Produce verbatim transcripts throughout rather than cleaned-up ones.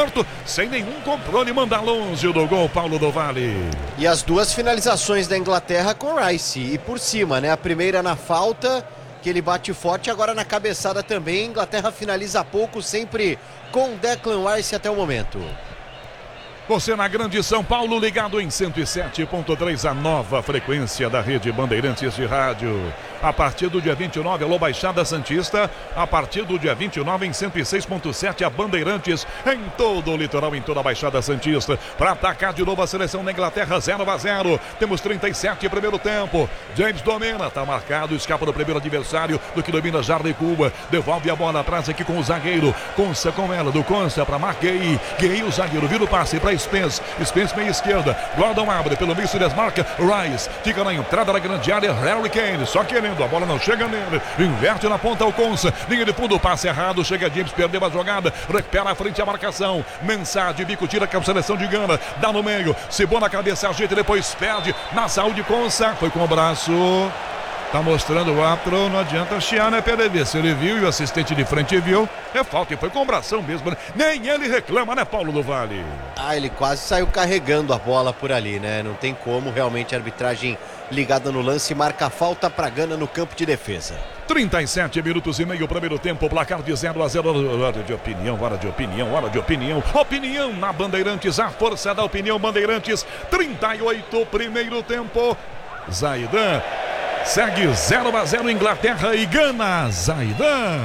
conforto, sem nenhum controle, manda longe do gol, Paulo do Vale. E as duas finalizações da Inglaterra com Rice, e por cima, né? A primeira na falta, que ele bate forte, agora na cabeçada também. Inglaterra finaliza pouco, sempre com Declan Rice até o momento. Você na Grande São Paulo, ligado em cento e sete ponto três, a nova frequência da Rede Bandeirantes de Rádio. A partir do dia vinte e nove, alô Baixada Santista. A partir do dia vinte e nove, em cento e seis ponto sete, a Bandeirantes em todo o litoral, em toda a Baixada Santista. Para atacar de novo a seleção da Inglaterra, zero a zero. Temos trinta e sete primeiro tempo. James domina, tá marcado, escapa do primeiro adversário, do que domina Jardim Cuba. Devolve a bola atrás aqui com o zagueiro. Consa com ela, do Consa para Marquei. Gay, o zagueiro, vira o passe para Spence. Spence meia esquerda. Gordon abre pelo meio, se desmarca. Rice fica na entrada da grande área. Harry Kane só querendo. A bola não chega nele. Inverte na ponta o Consa. Linha de fundo, passe errado. Chega James, perdeu a jogada. Recupera a frente a marcação. Mensah de bico, tira com a seleção de Gana. Dá no meio. Cibou na cabeça, ajeita e depois perde. Na saúde, Consa. Foi com o braço. Tá mostrando o árbitro, não adianta chiar, né, P D V? Se ele viu e o assistente de frente viu, é falta, e foi com bração mesmo, né? Nem ele reclama, né, Paulo do Vale? Ah, ele quase saiu carregando a bola por ali, né? Não tem como, realmente, a arbitragem ligada no lance, marca a falta pra Gana no campo de defesa. trinta e sete minutos e meio, primeiro tempo, placar de zero a zero. Hora de opinião, hora de opinião, hora de opinião. Opinião na Bandeirantes, a força da opinião Bandeirantes. trinta e oito, primeiro tempo. Zaidan segue zero a zero, Inglaterra e Gana. Zaidan.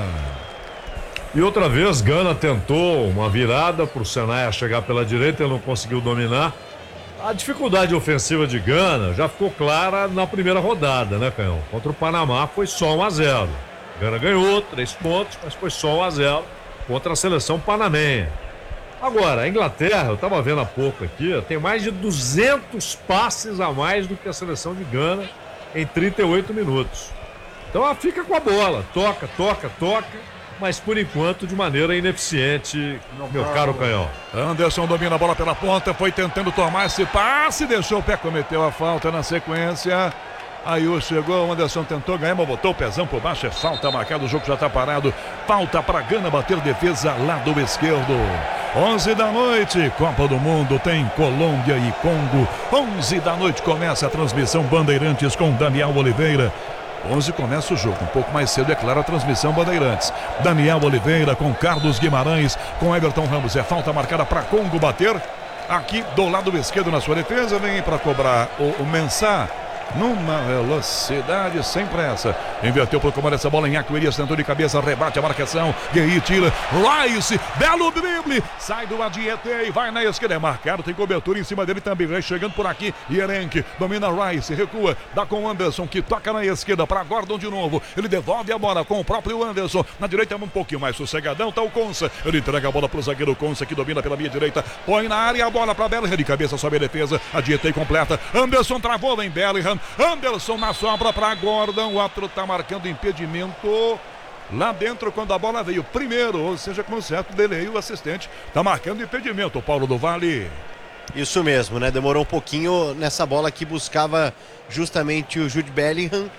E outra vez, Gana tentou uma virada para o Senai chegar pela direita, ele não conseguiu dominar. A dificuldade ofensiva de Gana já ficou clara na primeira rodada, né, Canhão? Contra o Panamá foi só um a zero. Gana ganhou três pontos, mas foi só um a zero contra a seleção panamenha. Agora, a Inglaterra, eu estava vendo há pouco aqui, tem mais de duzentos passes a mais do que a seleção de Gana em trinta e oito minutos. Então ela fica com a bola, toca, toca, toca, mas por enquanto de maneira ineficiente, meu caro Canhão. Anderson domina a bola pela ponta, foi tentando tomar esse passe, deixou o pé, cometeu a falta na sequência. Aí o chegou, o Anderson tentou ganhar, mas botou o pezão por baixo, é falta marcada, o jogo já está parado. Falta para Gana bater defesa lado esquerdo. onze da noite, Copa do Mundo, tem Colômbia e Congo. onze da noite começa a transmissão Bandeirantes com Daniel Oliveira. onze começa o jogo, um pouco mais cedo, é claro, a transmissão Bandeirantes. Daniel Oliveira com Carlos Guimarães, com Everton Ramos. É falta marcada para Congo bater. Aqui do lado esquerdo na sua defesa, vem para cobrar o, o Mensah. Numa velocidade sem pressa. Inverteu para comandar essa bola em Aquerias, tentou de cabeça, rebate a marcação. Guerri tira. Rice, belo drible. Sai do Adiete e vai na esquerda. É marcado, tem cobertura em cima dele também. Vai chegando por aqui. Yerenque domina Rice, recua. Dá com o Anderson que toca na esquerda para Gordon de novo. Ele devolve a bola com o próprio Anderson. Na direita é um pouquinho mais sossegadão. Tá o Consa. Ele entrega a bola para o zagueiro Consa que domina pela minha direita. Põe na área a bola para Bellingham. De cabeça sobe a defesa. Adiete completa. Anderson travou, vem Bellingham. Anderson na sobra para Gordon. O árbitro está marcando impedimento lá dentro quando a bola veio primeiro, ou seja, com certo delay, o assistente está marcando impedimento, o Paulo do Vale. Isso mesmo, né? Demorou um pouquinho nessa bola que buscava justamente o Jude Bellingham.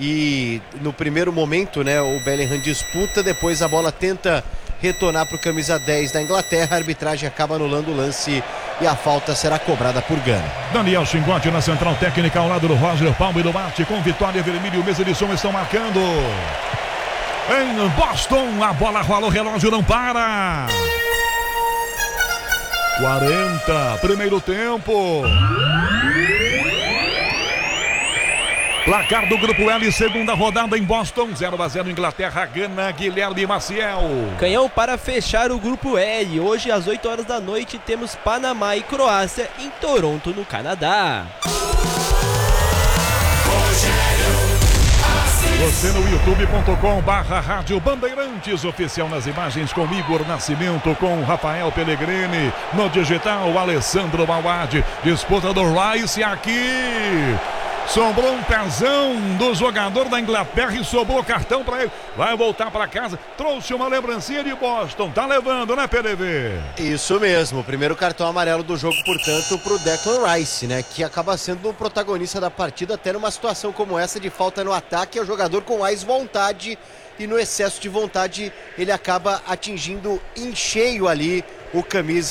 E no primeiro momento, né, o Bellingham disputa, depois a bola tenta retornar para o camisa dez da Inglaterra, a arbitragem acaba anulando o lance e a falta será cobrada por Gana. Daniel Chingotti na central técnica ao lado do Roger Palmo e do Marte, com Vitória Vermelho e o Mesa de Som estão marcando. Em Boston, a bola rola, o relógio não para. quarenta, primeiro tempo. Placar do Grupo L, segunda rodada em Boston, zero a zero Inglaterra, Gana, Guilherme Maciel. Canhão, para fechar o Grupo L, hoje às oito horas da noite temos Panamá e Croácia em Toronto, no Canadá. Você no youtube ponto com barra Rádio Bandeirantes oficial, nas imagens com Igor Nascimento, com Rafael Pellegrini, no digital Alessandro Mauad, disputa do Rice aqui. Sobrou um pezão do jogador da Inglaterra e sobrou cartão para ele. Vai voltar para casa. Trouxe uma lembrancinha de Boston. Tá levando, né, P D V? Isso mesmo. Primeiro cartão amarelo do jogo, portanto, pro Declan Rice, né? Que acaba sendo o protagonista da partida, até numa situação como essa de falta no ataque. É o jogador com mais vontade e no excesso de vontade ele acaba atingindo em cheio ali o camisa